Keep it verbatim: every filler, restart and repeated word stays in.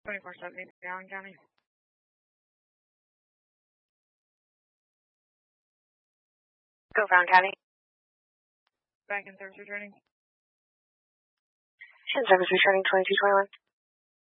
twenty-four seventy, Allen County. Go for Allen County. Back in service returning. In service returning twenty-two twenty-one.